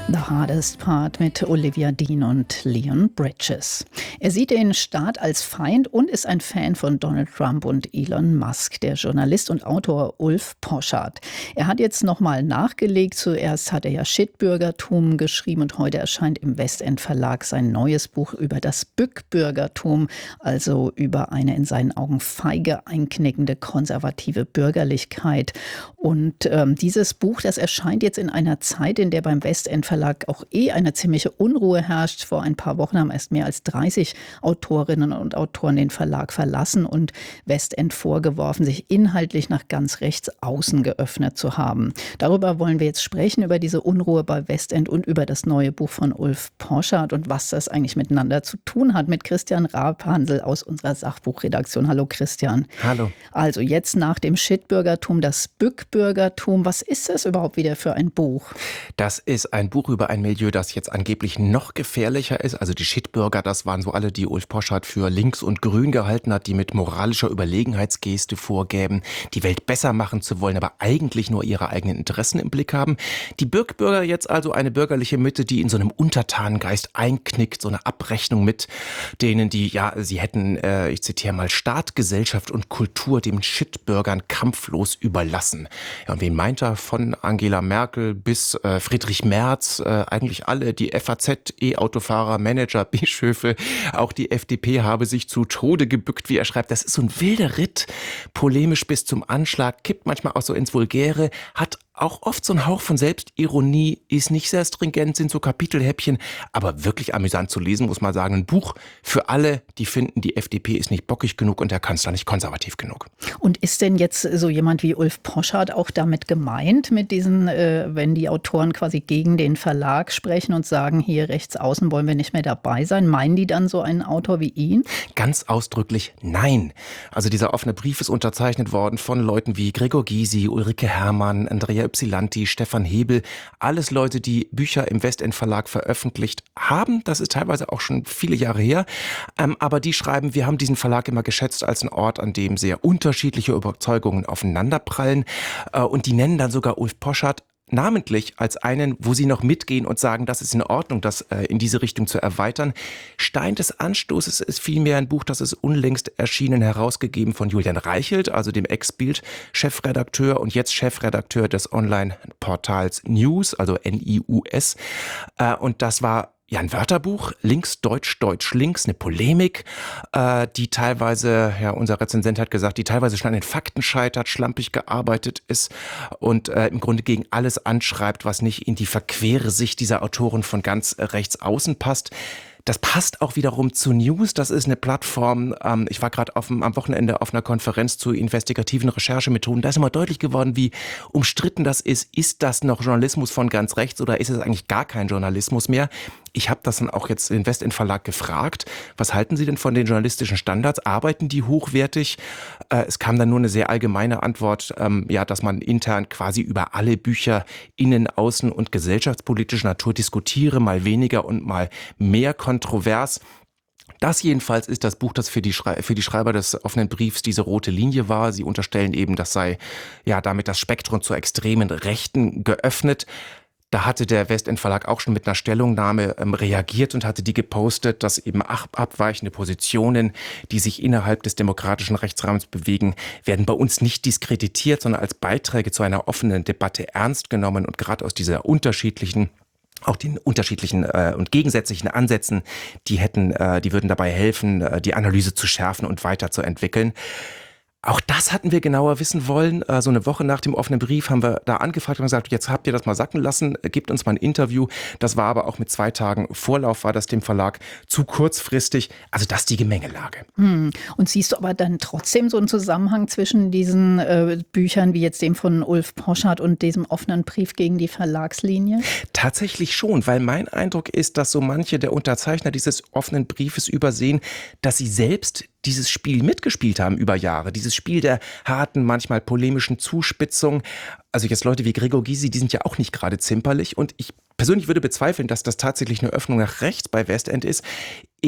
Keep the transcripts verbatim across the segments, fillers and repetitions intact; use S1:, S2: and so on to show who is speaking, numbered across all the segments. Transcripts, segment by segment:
S1: The Hardest Part mit Olivia Dean und Leon Bridges. Er sieht den Staat als Feind und ist ein Fan von Donald Trump und Elon Musk. Der Journalist und Autor Ulf Poschardt. Er hat jetzt nochmal nachgelegt. Zuerst hat er ja Shitbürgertum geschrieben und heute erscheint im Westend Verlag sein neues Buch über das Bückbürgertum, also über eine in seinen Augen feige, einknickende konservative Bürgerlichkeit. Und ähm, dieses Buch, das erscheint jetzt in einer Zeit, in der beim Westend Verlag auch eh eine ziemliche Unruhe herrscht. Vor ein paar Wochen haben erst mehr als dreißig Autorinnen und Autoren den Verlag verlassen und Westend vorgeworfen, sich inhaltlich nach ganz rechts außen geöffnet zu haben. Darüber wollen wir jetzt sprechen, über diese Unruhe bei Westend und über das neue Buch von Ulf Poschardt und was das eigentlich miteinander zu tun hat, mit Christian Rapansel aus unserer Sachbuchredaktion. Hallo Christian.
S2: Hallo.
S1: Also jetzt nach dem Shitbürgertum, das Bückbürgertum. Was ist das überhaupt wieder für ein Buch?
S2: Das ist ein Buch über ein Milieu, das jetzt angeblich noch gefährlicher ist. Also die Shitbürger, das waren so alle, die Ulf Poschardt für links und grün gehalten hat, die mit moralischer Überlegenheitsgeste vorgäben, die Welt besser machen zu wollen, aber eigentlich nur ihre eigenen Interessen im Blick haben. Die Bürgbürger jetzt also eine bürgerliche Mitte, die in so einem Untertanengeist einknickt, so eine Abrechnung mit denen, die, ja, sie hätten, äh, ich zitiere mal, Staat, Gesellschaft und Kultur dem Shitbürgern kampflos überlassen. Ja, und wen meint er? Von Angela Merkel bis äh, Friedrich Merz, äh, eigentlich alle, die F A Z, E-Autofahrer, Manager, Bischöfe, auch die F D P habe sich zu Tode gebückt, wie er schreibt. Das ist so ein wilder Ritt, polemisch bis zum Anschlag, kippt manchmal auch so ins Vulgäre, hat auch oft so ein Hauch von Selbstironie, ist nicht sehr stringent, sind so Kapitelhäppchen, aber wirklich amüsant zu lesen, muss man sagen. Ein Buch für alle, die finden, die F D P ist nicht bockig genug und der Kanzler nicht konservativ genug.
S1: Und ist denn jetzt so jemand wie Ulf Poschardt auch damit gemeint, mit diesen, äh, wenn die Autoren quasi gegen den Verlag sprechen und sagen, hier rechts außen wollen wir nicht mehr dabei sein? Meinen die dann so einen Autor wie ihn?
S2: Ganz ausdrücklich nein. Also dieser offene Brief ist unterzeichnet worden von Leuten wie Gregor Gysi, Ulrike Herrmann, Andrea Ypsilanti, Stefan Hebel, alles Leute, die Bücher im Westend Verlag veröffentlicht haben. Das ist teilweise auch schon viele Jahre her. Ähm, aber die schreiben, wir haben diesen Verlag immer geschätzt als einen Ort, an dem sehr unterschiedliche Überzeugungen aufeinanderprallen. Äh, und die nennen dann sogar Ulf Poschardt namentlich als einen, wo sie noch mitgehen und sagen, das ist in Ordnung, das äh, in diese Richtung zu erweitern. Stein des Anstoßes ist vielmehr ein Buch, das ist unlängst erschienen, herausgegeben von Julian Reichelt, also dem Ex-Bild-Chefredakteur und jetzt Chefredakteur des Online-Portals News, also N I U S. Äh, und das war ja, ein Wörterbuch, links, deutsch, deutsch, links, eine Polemik, äh, die teilweise, ja, unser Rezensent hat gesagt, die teilweise schon an den Fakten scheitert, schlampig gearbeitet ist und äh, im Grunde gegen alles anschreibt, was nicht in die verquere Sicht dieser Autoren von ganz äh, rechts außen passt. Das passt auch wiederum zu News. Das ist eine Plattform. Ähm, ich war gerade auf, am Wochenende auf einer Konferenz zu investigativen Recherchemethoden. Da ist immer deutlich geworden, wie umstritten das ist. Ist das noch Journalismus von ganz rechts oder ist es eigentlich gar kein Journalismus mehr? Ich habe das dann auch jetzt den Westend Verlag gefragt. Was halten Sie denn von den journalistischen Standards? Arbeiten die hochwertig? Äh, es kam dann nur eine sehr allgemeine Antwort, ähm, ja, dass man intern quasi über alle Bücher innen-, außen- und gesellschaftspolitischer Natur diskutiere, mal weniger und mal mehr kontrovers. Das jedenfalls ist das Buch, das für die, Schrei- für die Schreiber des offenen Briefs diese rote Linie war. Sie unterstellen eben, das sei ja damit das Spektrum zur extremen Rechten geöffnet. Da hatte der Westend Verlag auch schon mit einer Stellungnahme ähm, reagiert und hatte die gepostet, dass eben ab- abweichende Positionen, die sich innerhalb des demokratischen Rechtsrahmens bewegen, werden bei uns nicht diskreditiert, sondern als Beiträge zu einer offenen Debatte ernst genommen und gerade aus dieser unterschiedlichen auch den unterschiedlichen äh, und gegensätzlichen Ansätzen, die hätten, äh, die würden dabei helfen, äh, die Analyse zu schärfen und weiterzuentwickeln. Auch das hatten wir genauer wissen wollen. So eine Woche nach dem offenen Brief haben wir da angefragt und gesagt, jetzt habt ihr das mal sacken lassen, gebt uns mal ein Interview. Das war aber auch mit zwei Tagen Vorlauf, war das dem Verlag zu kurzfristig. Also das ist die Gemengelage.
S1: Hm. Und siehst du aber dann trotzdem so einen Zusammenhang zwischen diesen äh, Büchern, wie jetzt dem von Ulf Poschardt und diesem offenen Brief gegen die Verlagslinie?
S2: Tatsächlich schon, weil mein Eindruck ist, dass so manche der Unterzeichner dieses offenen Briefes übersehen, dass sie selbst dieses Spiel mitgespielt haben über Jahre. Dieses Spiel der harten, manchmal polemischen Zuspitzung. Also jetzt Leute wie Gregor Gysi, die sind ja auch nicht gerade zimperlich. Und ich persönlich würde bezweifeln, dass das tatsächlich eine Öffnung nach rechts bei Westend ist. Ich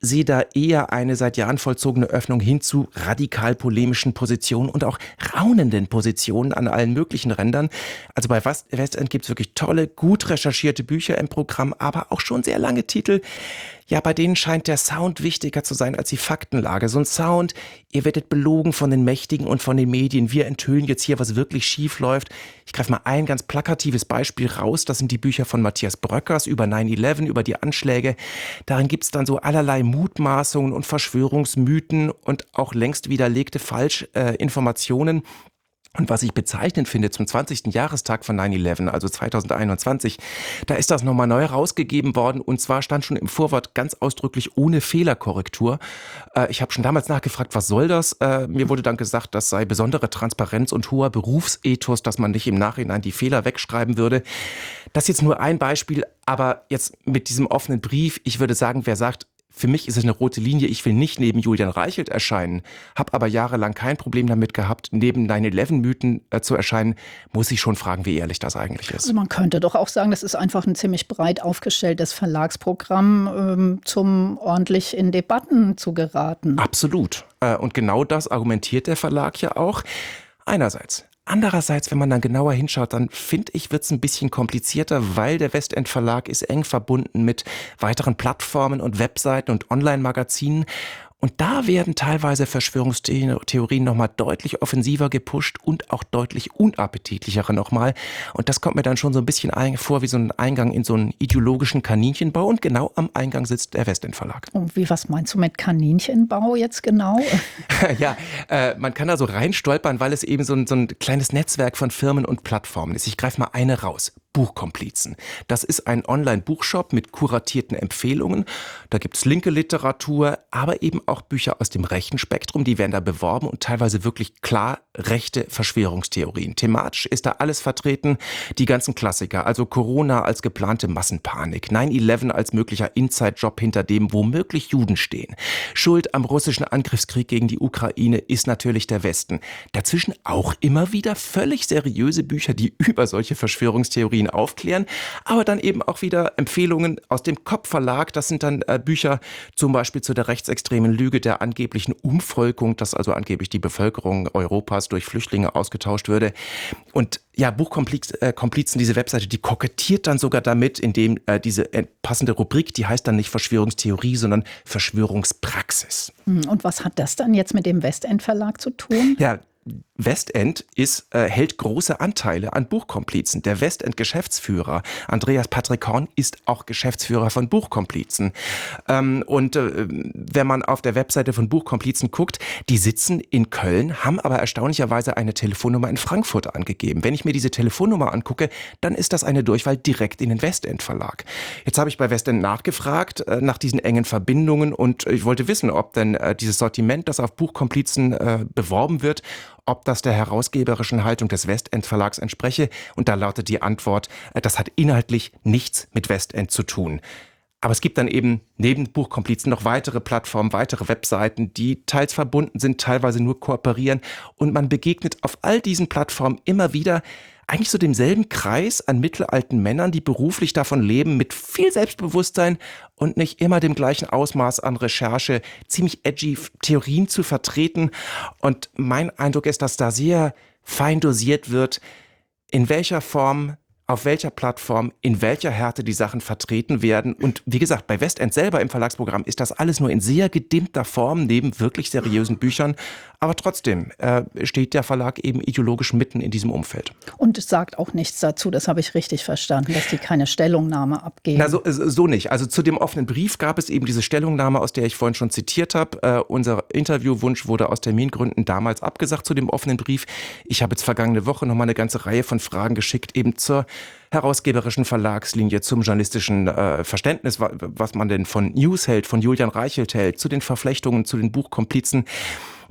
S2: sehe da eher eine seit Jahren vollzogene Öffnung hin zu radikal polemischen Positionen und auch raunenden Positionen an allen möglichen Rändern. Also bei Westend gibt es wirklich tolle, gut recherchierte Bücher im Programm, aber auch schon sehr lange Titel. Ja, bei denen scheint der Sound wichtiger zu sein als die Faktenlage. So ein Sound, ihr werdet belogen von den Mächtigen und von den Medien. Wir enthüllen jetzt hier, was wirklich schief läuft. Ich greife mal ein ganz plakatives Beispiel raus. Das sind die Bücher von Matthias Bröckers über neun elf, über die Anschläge. Darin gibt es dann so allerlei Mutmaßungen und Verschwörungsmythen und auch längst widerlegte Falschinformationen. Und was ich bezeichnend finde, zum zwanzigsten Jahrestag von neun elf, also zweitausendeinundzwanzig, da ist das nochmal neu rausgegeben worden. Und zwar stand schon im Vorwort ganz ausdrücklich ohne Fehlerkorrektur. Äh, ich habe schon damals nachgefragt, was soll das? Äh, mir wurde dann gesagt, das sei besondere Transparenz und hoher Berufsethos, dass man nicht im Nachhinein die Fehler wegschreiben würde. Das ist jetzt nur ein Beispiel, aber jetzt mit diesem offenen Brief, ich würde sagen, wer sagt, für mich ist es eine rote Linie, ich will nicht neben Julian Reichelt erscheinen, habe aber jahrelang kein Problem damit gehabt, neben neun elf Mythen äh, zu erscheinen, muss ich schon fragen, wie ehrlich das eigentlich ist.
S1: Also man könnte doch auch sagen, das ist einfach ein ziemlich breit aufgestelltes Verlagsprogramm, ähm, zum ordentlich in Debatten zu geraten.
S2: Absolut. Äh, und genau das argumentiert der Verlag ja auch. Einerseits. Andererseits, wenn man dann genauer hinschaut, dann finde ich, wird es ein bisschen komplizierter, weil der Westend Verlag ist eng verbunden mit weiteren Plattformen und Webseiten und Online-Magazinen. Und da werden teilweise Verschwörungstheorien nochmal deutlich offensiver gepusht und auch deutlich unappetitlichere nochmal. Und das kommt mir dann schon so ein bisschen vor wie so ein Eingang in so einen ideologischen Kaninchenbau. Und genau am Eingang sitzt der Westend Verlag.
S1: Und wie, was meinst du mit Kaninchenbau jetzt genau?
S2: Ja, äh, man kann da so reinstolpern, weil es eben so ein, so ein kleines Netzwerk von Firmen und Plattformen ist. Ich greife mal eine raus. Buchkomplizen. Das ist ein Online-Buchshop mit kuratierten Empfehlungen. Da gibt es linke Literatur, aber eben auch Bücher aus dem rechten Spektrum. Die werden da beworben und teilweise wirklich klar rechte Verschwörungstheorien. Thematisch ist da alles vertreten. Die ganzen Klassiker, also Corona als geplante Massenpanik, neun elf als möglicher Inside-Job, hinter dem womöglich Juden stehen. Schuld am russischen Angriffskrieg gegen die Ukraine ist natürlich der Westen. Dazwischen auch immer wieder völlig seriöse Bücher, die über solche Verschwörungstheorien aufklären, aber dann eben auch wieder Empfehlungen aus dem Kopp Verlag. Das sind dann äh, Bücher zum Beispiel zu der rechtsextremen Lüge der angeblichen Umvolkung, dass also angeblich die Bevölkerung Europas durch Flüchtlinge ausgetauscht würde. Und ja, Buchkomplizen, äh, diese Webseite, die kokettiert dann sogar damit, indem äh, diese äh, passende Rubrik, die heißt dann nicht Verschwörungstheorie, sondern Verschwörungspraxis.
S1: Und was hat das dann jetzt mit dem Westend Verlag zu tun?
S2: Ja, Westend ist, äh, hält große Anteile an Buchkomplizen. Der Westend-Geschäftsführer Andreas Patrick Horn ist auch Geschäftsführer von Buchkomplizen. Ähm, und äh, wenn man auf der Webseite von Buchkomplizen guckt, die sitzen in Köln, haben aber erstaunlicherweise eine Telefonnummer in Frankfurt angegeben. Wenn ich mir diese Telefonnummer angucke, dann ist das eine Durchwahl direkt in den Westend Verlag. Jetzt habe ich bei Westend nachgefragt äh, nach diesen engen Verbindungen und ich wollte wissen, ob denn äh, dieses Sortiment, das auf Buchkomplizen äh, beworben wird, ob das der herausgeberischen Haltung des Westend Verlags entspreche. Und da lautet die Antwort, das hat inhaltlich nichts mit Westend zu tun. Aber es gibt dann eben neben Buchkomplizen noch weitere Plattformen, weitere Webseiten, die teils verbunden sind, teilweise nur kooperieren. Und man begegnet auf all diesen Plattformen immer wieder eigentlich so demselben Kreis an mittelalten Männern, die beruflich davon leben, mit viel Selbstbewusstsein und nicht immer dem gleichen Ausmaß an Recherche ziemlich edgy Theorien zu vertreten. Und mein Eindruck ist, dass da sehr fein dosiert wird, in welcher Form, auf welcher Plattform, in welcher Härte die Sachen vertreten werden. Und wie gesagt, bei Westend selber im Verlagsprogramm ist das alles nur in sehr gedimmter Form, neben wirklich seriösen Büchern. Aber trotzdem äh, steht der Verlag eben ideologisch mitten in diesem Umfeld.
S1: Und es sagt auch nichts dazu, das habe ich richtig verstanden, dass die keine Stellungnahme abgeben.
S2: Na, so, so nicht. Also zu dem offenen Brief gab es eben diese Stellungnahme, aus der ich vorhin schon zitiert habe. Äh, unser Interviewwunsch wurde aus Termingründen damals abgesagt zu dem offenen Brief. Ich habe jetzt vergangene Woche nochmal eine ganze Reihe von Fragen geschickt, eben zur herausgeberischen Verlagslinie, zum journalistischen äh, Verständnis, wa- was man denn von News hält, von Julian Reichelt hält, zu den Verflechtungen, zu den Buchkomplizen.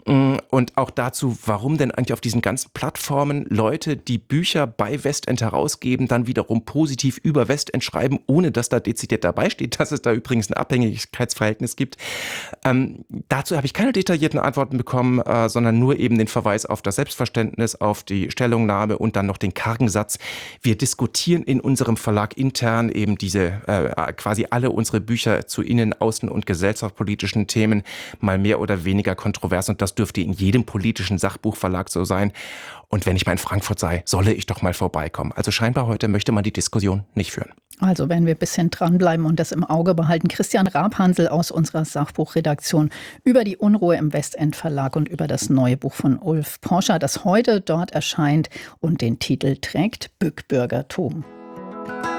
S2: Und auch dazu, warum denn eigentlich auf diesen ganzen Plattformen Leute, die Bücher bei Westend herausgeben, dann wiederum positiv über Westend schreiben, ohne dass da dezidiert dabei steht, dass es da übrigens ein Abhängigkeitsverhältnis gibt. Ähm, dazu habe ich keine detaillierten Antworten bekommen, äh, sondern nur eben den Verweis auf das Selbstverständnis, auf die Stellungnahme und dann noch den kargen Satz. Wir diskutieren in unserem Verlag intern eben diese, äh, quasi alle unsere Bücher zu innen-, außen- und gesellschaftspolitischen Themen mal mehr oder weniger kontrovers, und das dürfte in jedem politischen Sachbuchverlag so sein. Und wenn ich mal in Frankfurt sei, solle ich doch mal vorbeikommen. Also scheinbar heute möchte man die Diskussion nicht führen.
S1: Also werden wir ein bisschen dranbleiben und das im Auge behalten. Christian Rabhansel aus unserer Sachbuchredaktion über die Unruhe im Westend Verlag und über das neue Buch von Ulf Poschardt, das heute dort erscheint und den Titel trägt Bückbürgertum.